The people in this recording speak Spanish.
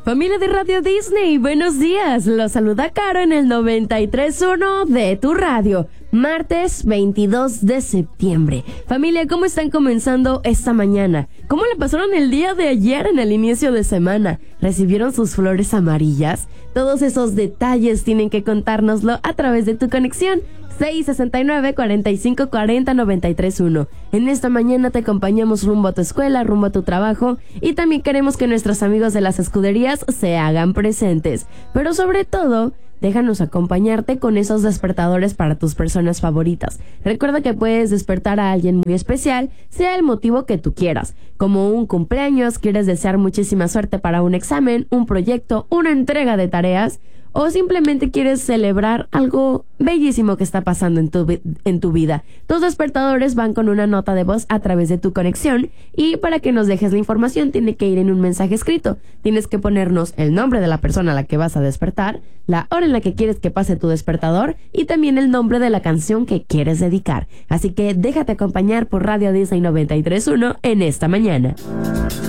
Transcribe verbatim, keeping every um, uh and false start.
Familia de Radio Disney, buenos días. Los saluda Caro en el noventa y tres punto uno de tu radio. Martes veintidós de septiembre. Familia, ¿cómo están comenzando esta mañana? ¿Cómo la pasaron el día de ayer en el inicio de semana? ¿Recibieron sus flores amarillas? Todos esos detalles tienen que contárnoslo a través de tu conexión. seis sesenta y nueve, cuarenta y cinco, cuarenta, noventa y tres uno. En esta mañana te acompañamos rumbo a tu escuela, rumbo a tu trabajo, y también queremos que nuestros amigos de las escuderías se hagan presentes. Pero sobre todo, déjanos acompañarte con esos despertadores para tus personas favoritas. Recuerda que puedes despertar a alguien muy especial, sea el motivo que tú quieras. Como un cumpleaños, quieres desear muchísima suerte para un examen, un proyecto, una entrega de tareas, o simplemente quieres celebrar algo bellísimo que está pasando en tu, en tu vida. Tus despertadores van con una nota de voz a través de tu conexión, y para que nos dejes la información tiene que ir en un mensaje escrito. Tienes que ponernos el nombre de la persona a la que vas a despertar, la hora en la que quieres que pase tu despertador y también el nombre de la canción que quieres dedicar. Así que déjate acompañar por Radio Disney noventa y tres punto uno en esta mañana.